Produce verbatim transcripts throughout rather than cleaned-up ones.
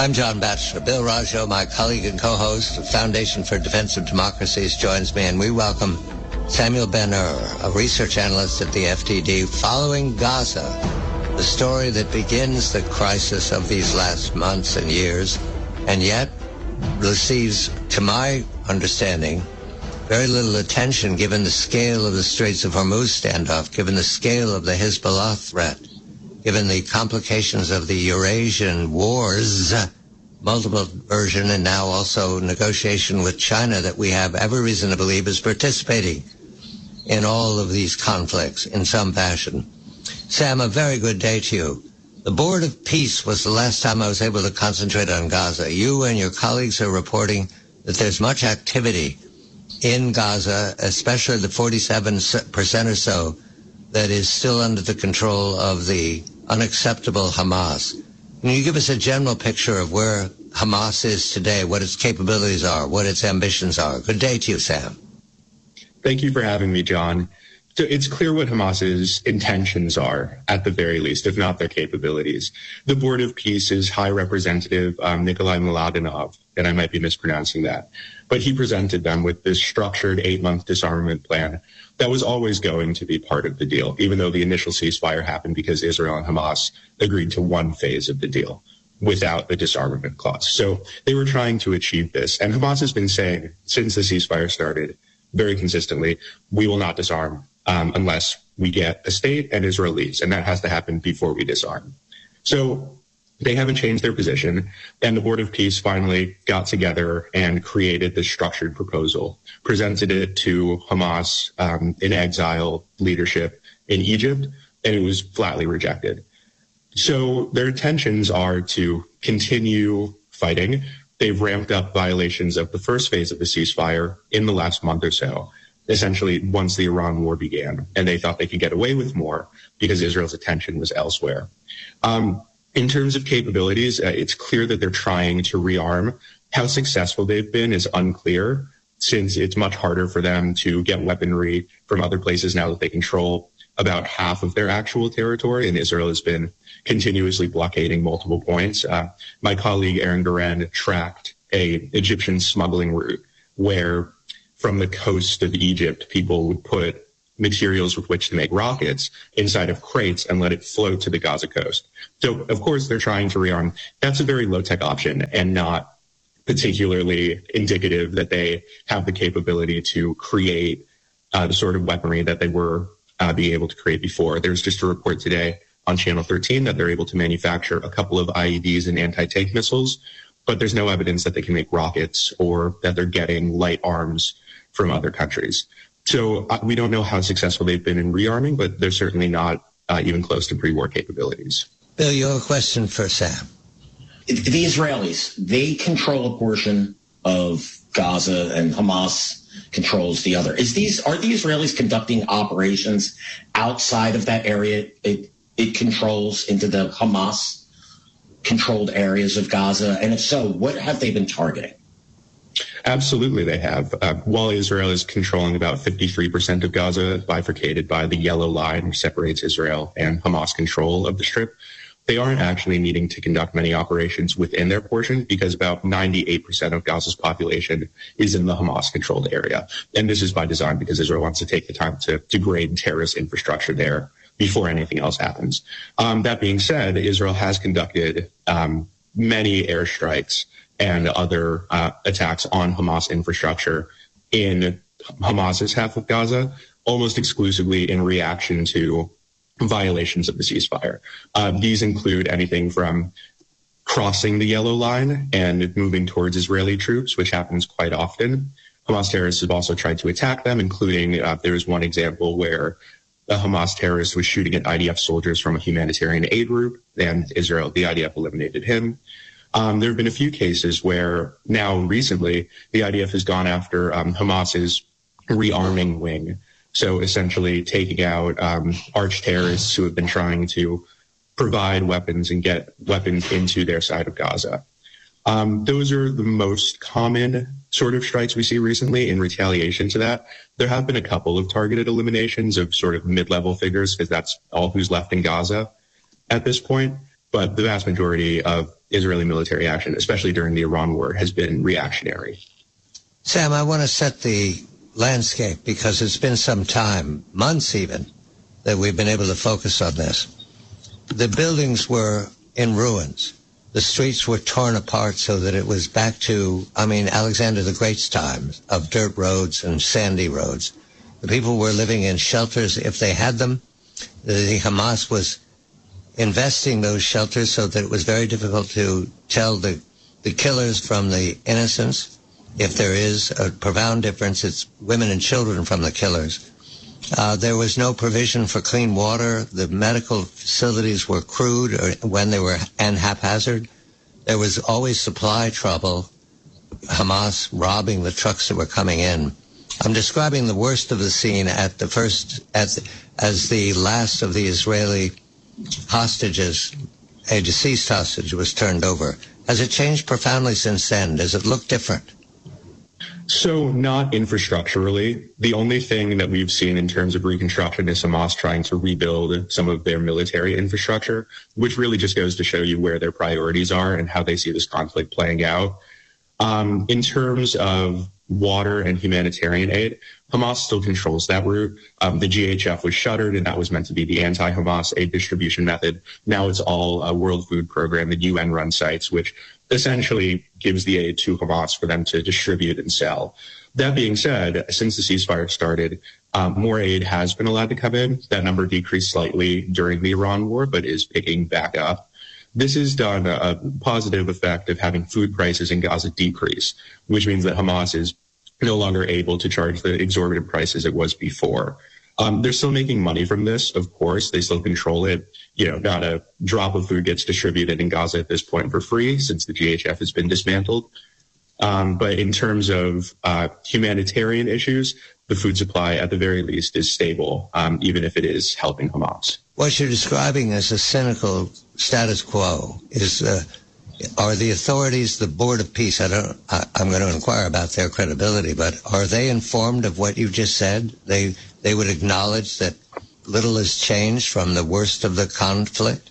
I'm John Batchelor. Bill Rajo, my colleague and co-host of Foundation for Defense of Democracies, joins me, and we welcome Samuel Ben-Ur, a research analyst at the F D D, following Gaza, the story that begins the crisis of these last months and years, and yet receives, to my understanding, very little attention given the scale of the Straits of Hormuz standoff, given the scale of the Hezbollah threat, given the complications of the Eurasian wars, multiple version, and now also negotiation with China that we have every reason to believe is participating in all of these conflicts in some fashion. Sam, a very good day to you. The Board of Peace was the last time I was able to concentrate on Gaza. You and your colleagues are reporting that there's much activity in Gaza, especially the forty-seven percent or so that is still under the control of the unacceptable Hamas. Can you give us a general picture of where Hamas is today, what its capabilities are, what its ambitions are? Good day to you, Sam. Thank you for having me, John. So it's clear what Hamas's intentions are, at the very least, if not their capabilities. The Board of Peace's High Representative, um, Nikolai Mladenov, and I might be mispronouncing that, but he presented them with this structured eight-month disarmament plan that was always going to be part of the deal, even though the initial ceasefire happened because Israel and Hamas agreed to one phase of the deal without the disarmament clause. So they were trying to achieve this. And Hamas has been saying, since the ceasefire started, very consistently, we will not disarm um, unless we get a state and Israel leaves. And that has to happen before we disarm. So they haven't changed their position, and the Board of Peace finally got together and created this structured proposal, presented it to Hamas um, in exile leadership in Egypt, and it was flatly rejected. So their intentions are to continue fighting. They've ramped up violations of the first phase of the ceasefire in the last month or so, essentially once the Iran war began, and they thought they could get away with more because Israel's attention was elsewhere. Um, In terms of capabilities, uh, it's clear that they're trying to rearm. How successful they've been is unclear, since it's much harder for them to get weaponry from other places now that they control about half of their actual territory, and Israel has been continuously blockading multiple points. Uh, my colleague Aaron Duran tracked a Egyptian smuggling route where from the coast of Egypt, people would put materials with which to make rockets inside of crates and let it float to the Gaza coast. So, of course, they're trying to rearm. That's a very low-tech option and not particularly indicative that they have the capability to create uh, the sort of weaponry that they were uh, being able to create before. There's just a report today on Channel thirteen that they're able to manufacture a couple of I E Ds and anti-tank missiles, but there's no evidence that they can make rockets or that they're getting light arms from other countries. So uh, we don't know how successful they've been in rearming, but they're certainly not uh, even close to pre-war capabilities. Bill, you have a question for Sam. The Israelis, they control a portion of Gaza and Hamas controls the other. Is these are the Israelis conducting operations outside of that area it, it controls into the Hamas controlled areas of Gaza? And if so, what have they been targeting? Absolutely, they have. Uh, while Israel is controlling about fifty-three percent of Gaza, bifurcated by the yellow line which separates Israel and Hamas control of the Strip, they aren't actually needing to conduct many operations within their portion because about ninety-eight percent of Gaza's population is in the Hamas-controlled area. And this is by design because Israel wants to take the time to degrade terrorist infrastructure there before anything else happens. Um, that being said, Israel has conducted um, many airstrikes and other uh, attacks on Hamas infrastructure in Hamas's half of Gaza, almost exclusively in reaction to violations of the ceasefire. Uh, these include anything from crossing the yellow line and moving towards Israeli troops, which happens quite often. Hamas terrorists have also tried to attack them, including uh, there was one example where a Hamas terrorist was shooting at I D F soldiers from a humanitarian aid route, and Israel, the I D F eliminated him. Um, there have been a few cases where now recently the I D F has gone after um, Hamas's rearming wing. So essentially taking out um, arch terrorists who have been trying to provide weapons and get weapons into their side of Gaza. Um, those are the most common sort of strikes we see recently in retaliation to that. There have been a couple of targeted eliminations of sort of mid-level figures because that's all who's left in Gaza at this point. but the vast majority of Israeli military action, especially during the Iran war, has been reactionary. Sam, I want to set the landscape because it's been some time, months even, that we've been able to focus on this. The buildings were in ruins. The streets were torn apart so that it was back to, I mean, Alexander the Great's time of dirt roads and sandy roads. The people were living in shelters if they had them. The Hamas was investing those shelters so that it was very difficult to tell the, the killers from the innocents. If there is a profound difference, it's women and children from the killers. Uh, there was no provision for clean water. The medical facilities were crude or when they were and haphazard. There was always supply trouble. Hamas robbing the trucks that were coming in. I'm describing the worst of the scene at the first, as, as the last of the Israeli hostages, a deceased hostage, was turned over. Has it changed profoundly since then? Does it look different? So not infrastructurally. The only thing that we've seen in terms of reconstruction is Hamas trying to rebuild some of their military infrastructure, which really just goes to show you where their priorities are and how they see this conflict playing out. Um, in terms of water and humanitarian aid, Hamas still controls that route. Um, the G H F was shuttered, and that was meant to be the anti-Hamas aid distribution method. Now it's all a World Food Program and U N-run sites, which essentially gives the aid to Hamas for them to distribute and sell. That being said, since the ceasefire started, um, more aid has been allowed to come in. That number decreased slightly during the Iran war, but is picking back up. This has done a, a positive effect of having food prices in Gaza decrease, which means that Hamas is no longer able to charge the exorbitant prices it was before. Um, they're still making money from this, of course. They still control it. You know, not a drop of food gets distributed in Gaza at this point for free since the G H F has been dismantled. Um, but in terms of uh, humanitarian issues, the food supply, at the very least, is stable, um, even if it is helping Hamas. What you're describing as a cynical status quo is, uh, are the authorities, the Board of Peace, I don't, I, I'm going to inquire about their credibility, but are they informed of what you just said? They, they would acknowledge that little has changed from the worst of the conflict?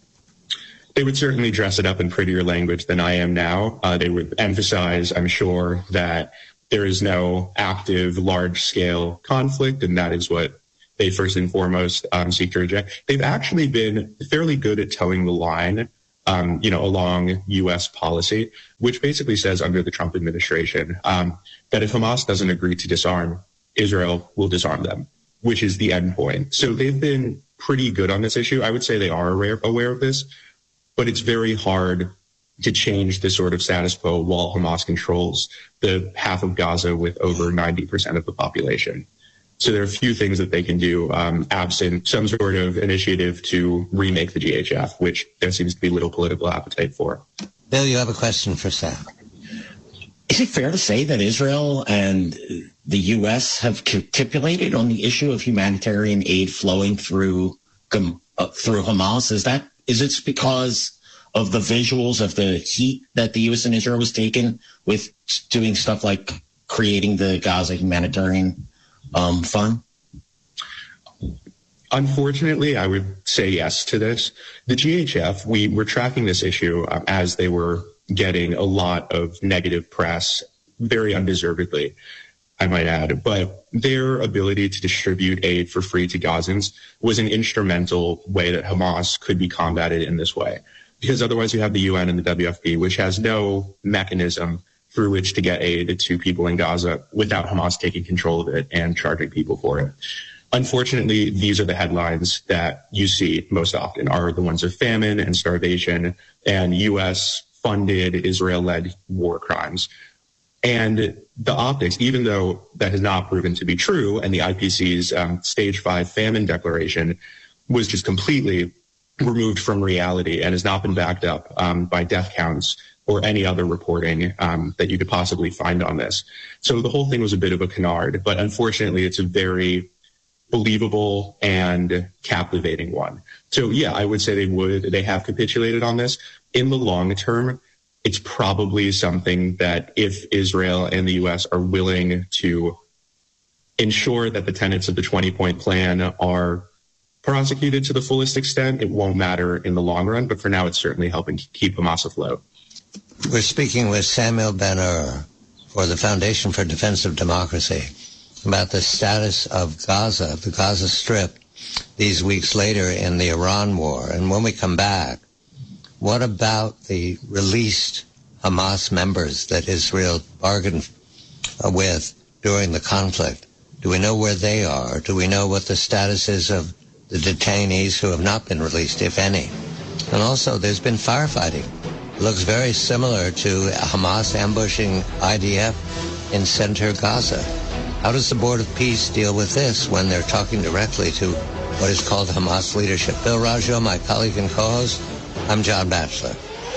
They would certainly dress it up in prettier language than I am now. Uh, they would emphasize, I'm sure, that there is no active, large-scale conflict, and that is what they first and foremost um, seek to reject. They've actually been fairly good at towing the line, um, you know, along U S policy, which basically says under the Trump administration um, that if Hamas doesn't agree to disarm, Israel will disarm them, which is the end point. So they've been pretty good on this issue. I would say they are aware, aware of this, but it's very hard to change the sort of status quo while Hamas controls the half of Gaza with over ninety percent of the population. So there are a few things that they can do um, absent some sort of initiative to remake the G H F, which there seems to be little political appetite for. Bill, you have a question for Sam. Is it fair to say that Israel and the U S have capitulated on the issue of humanitarian aid flowing through uh, through Hamas? Is that is it because of the visuals of the heat that the U S and Israel was taking with doing stuff like creating the Gaza Humanitarian um, Fund? Unfortunately, I would say yes to this. The G H F, we were tracking this issue um, as they were getting a lot of negative press, very undeservedly, I might add. But their ability to distribute aid for free to Gazans was an instrumental way that Hamas could be combated in this way. Because otherwise you have the U N and the W F P, which has no mechanism through which to get aid to people in Gaza without Hamas taking control of it and charging people for it. Unfortunately, these are the headlines that you see most often, are the ones of famine and starvation and U S-funded, Israel-led war crimes. And the optics, even though that has not proven to be true, and the I P C's um, Stage five famine declaration was just completely removed from reality and has not been backed up um, by death counts or any other reporting um, that you could possibly find on this. So the whole thing was a bit of a canard, but unfortunately it's a very believable and captivating one. So yeah, I would say they would, they have capitulated on this. In the long term, it's probably something that if Israel and the U S are willing to ensure that the tenets of the twenty-point plan are prosecuted to the fullest extent, it won't matter in the long run, but for now it's certainly helping keep Hamas afloat. We're speaking with Samuel Ben-Ur for the Foundation for Defense of Democracy about the status of Gaza, the Gaza Strip, these weeks later in the Iran war. And when we come back, what about the released Hamas members that Israel bargained with during the conflict? Do we know where they are? Do we know what the status is of the detainees who have not been released, if any? And also, there's been firefighting. It looks very similar to Hamas ambushing I D F in center Gaza. How does the Board of Peace deal with this when they're talking directly to what is called Hamas leadership? Bill Raggio, my colleague and co-host. I'm John Batchelor.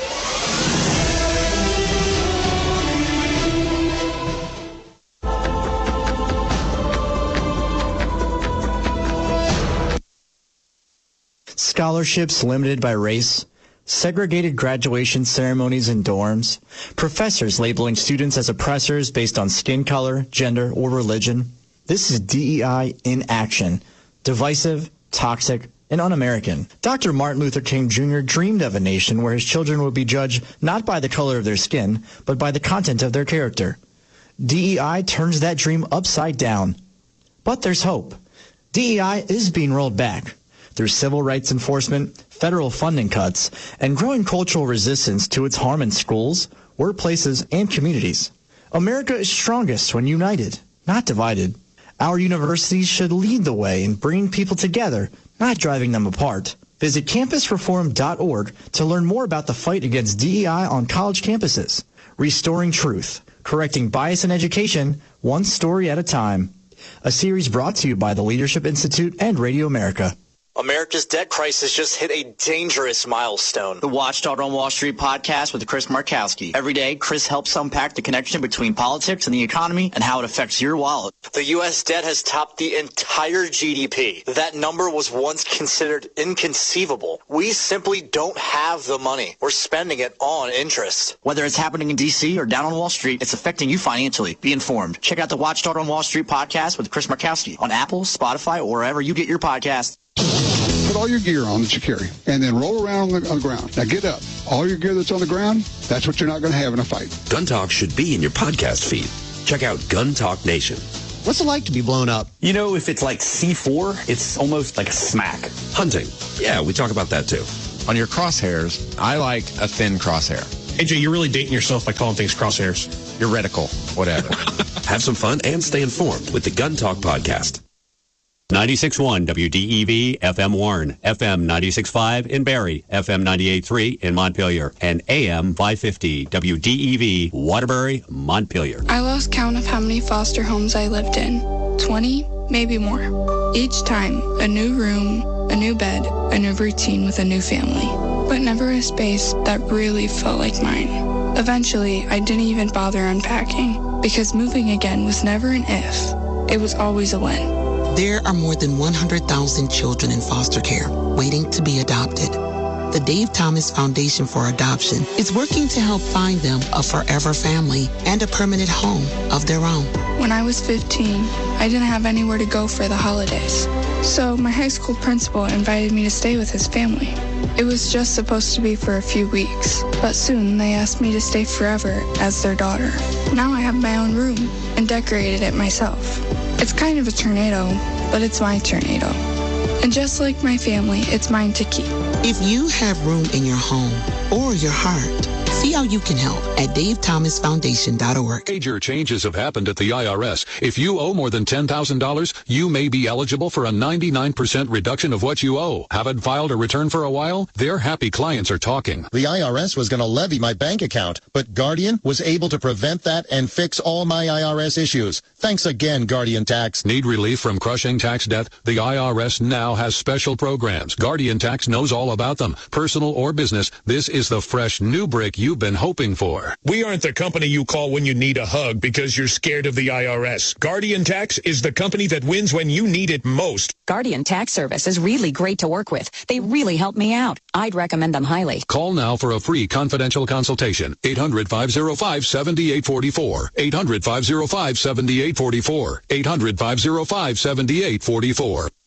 Scholarships limited by race, segregated graduation ceremonies in dorms, professors labeling students as oppressors based on skin color, gender, or religion. This is D E I in action, divisive, toxic, and un-American. Doctor Martin Luther King Junior dreamed of a nation where his children would be judged not by the color of their skin, but by the content of their character. D E I turns that dream upside down. But there's hope. D E I is being rolled back through civil rights enforcement, federal funding cuts, and growing cultural resistance to its harm in schools, workplaces, and communities. America is strongest when united, not divided. Our universities should lead the way in bringing people together, not driving them apart. Visit campus reform dot org to learn more about the fight against D E I on college campuses. Restoring truth, correcting bias in education, one story at a time. A series brought to you by the Leadership Institute and Radio America. America's debt crisis just hit a dangerous milestone. The Watchdog on Wall Street podcast with Chris Markowski. Every day, Chris helps unpack the connection between politics and the economy and how it affects your wallet. The U S debt has topped the entire G D P. That number was once considered inconceivable. We simply don't have the money. We're spending it on interest. Whether it's happening in D C or down on Wall Street, it's affecting you financially. Be informed. Check out the Watchdog on Wall Street podcast with Chris Markowski on Apple, Spotify, or wherever you get your podcasts. Put all your gear on that you carry, and then roll around on the, on the ground. Now get up. All your gear that's on the ground, that's what you're not going to have in a fight. Gun Talk should be in your podcast feed. Check out Gun Talk Nation. What's it like to be blown up? You know, if it's like C four, it's almost like a smack. Hunting. Yeah, we talk about that too. On your crosshairs, I like a thin crosshair. A J, you're really dating yourself by calling things crosshairs. Your reticle, whatever. Have some fun and stay informed with the Gun Talk podcast. ninety-six point one W D E V F M Warren, F M ninety-six point five in Barrie, F M ninety-eight point three in Montpelier, and A M five fifty W D E V Waterbury, Montpelier. I lost count of how many foster homes I lived in. twenty, maybe more. Each time, a new room, a new bed, a new routine with a new family. But never a space that really felt like mine. Eventually, I didn't even bother unpacking, because moving again was never an if. It was always a when. There are more than one hundred thousand children in foster care waiting to be adopted. The Dave Thomas Foundation for Adoption is working to help find them a forever family and a permanent home of their own. When I was fifteen, I didn't have anywhere to go for the holidays. So my high school principal invited me to stay with his family. It was just supposed to be for a few weeks, but soon they asked me to stay forever as their daughter. Now I have my own room and decorated it myself. It's kind of a tornado, but it's my tornado. And just like my family, it's mine to keep. If you have room in your home or your heart, see how you can help at dave thomas foundation dot org. Major changes have happened at the I R S. If you owe more than ten thousand dollars, you may be eligible for a ninety-nine percent reduction of what you owe. Haven't filed a return for a while? Their happy clients are talking. The I R S was going to levy my bank account, but Guardian was able to prevent that and fix all my I R S issues. Thanks again, Guardian Tax. Need relief from crushing tax debt? The I R S now has special programs. Guardian Tax knows all about them. Personal or business, this is the fresh new brick you've been hoping for. We aren't the company you call when you need a hug because you're scared of the I R S. Guardian Tax is the company that wins when you need it most. Guardian Tax Service is really great to work with. They really help me out. I'd recommend them highly. Call now for a free confidential consultation. eight hundred, five oh five, seven eight four four. eight hundred, five oh five, seven eight four four. eight hundred, five oh five, seven eight four four.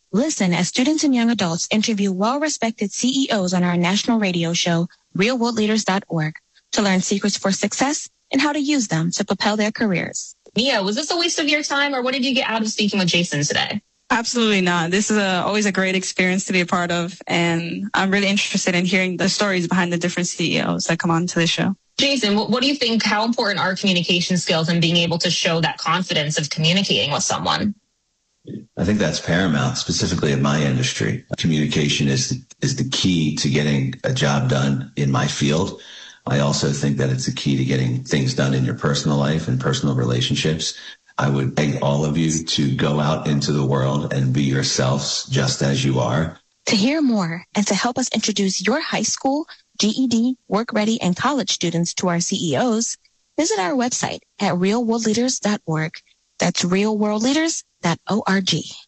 Listen as students and young adults interview well-respected C E Os on our national radio show, real world leaders dot org, to learn secrets for success and how to use them to propel their careers. Mia, was this a waste of your time, or what did you get out of speaking with Jason today? Absolutely not. This is a, always a great experience to be a part of, and I'm really interested in hearing the stories behind the different C E Os that come on to the show. Jason, what, what do you think, how important are communication skills and being able to show that confidence of communicating with someone? I think that's paramount, specifically in my industry. Communication is is the key to getting a job done in my field. I also think that it's the key to getting things done in your personal life and personal relationships. I would beg all of you to go out into the world and be yourselves just as you are. To hear more and to help us introduce your high school, G E D, work ready, and college students to our C E Os, visit our website at real world leaders dot org. That's real world leaders dot org.